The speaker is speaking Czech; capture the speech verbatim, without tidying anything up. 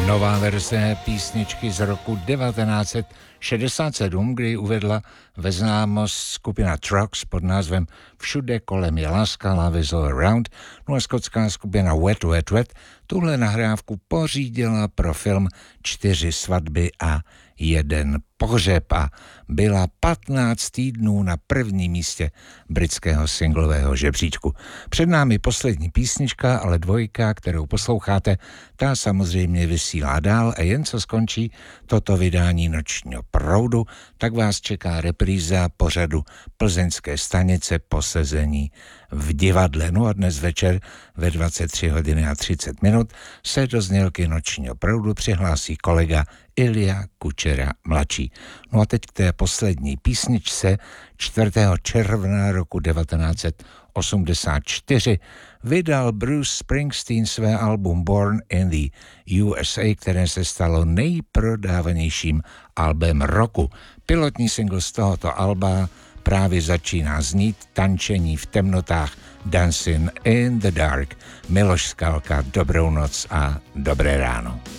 Nová verze písničky z roku devatenáct set šedesát sedm, kdy uvedla ve známost skupina Trucks pod názvem Všude kolem je láska, Love is all around. No a skotská skupina Wet Wet Wet tuhle nahrávku pořídila pro film Čtyři svatby a jeden pohřeb a byla patnáct týdnů na prvním místě britského singlového žebříčku. Před námi poslední písnička, ale dvojka, kterou posloucháte, ta samozřejmě vysílá dál a jen co skončí toto vydání Nočního proudu, tak vás čeká repríza pořadu Plzeňské stanice po sezení v divadle. No a dnes večer ve dvacet tři hodin a třicet minut se do znělky Nočního proudu přihlásí kolega Ilja Kučera mladší. No a teď k té poslední písničce. čtvrtého června roku devatenáct set osmdesát čtyři vydal Bruce Springsteen své album Born in the U S A, které se stalo nejprodávanějším albem roku. Pilotní single z tohoto alba právě začíná znít Tančení v temnotách, Dancing in the Dark. Miloš Skalka, dobrou noc a dobré ráno.